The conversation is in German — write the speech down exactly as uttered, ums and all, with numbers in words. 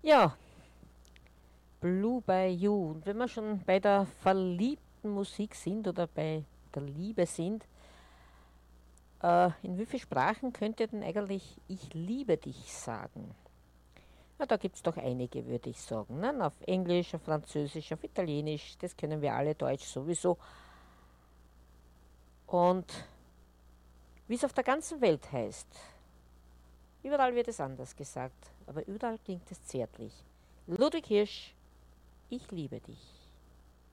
Ja, Blue by You. Und wenn wir schon bei der verliebten Musik sind oder bei der Liebe sind, äh, in wie vielen Sprachen könnt ihr denn eigentlich Ich liebe dich sagen? Na, da gibt es doch einige, würde ich sagen. Ne? Auf Englisch, auf Französisch, auf Italienisch, das können wir alle, Deutsch sowieso. Und wie es auf der ganzen Welt heißt, überall wird es anders gesagt, aber überall klingt es zärtlich. Ludwig Hirsch, ich liebe dich.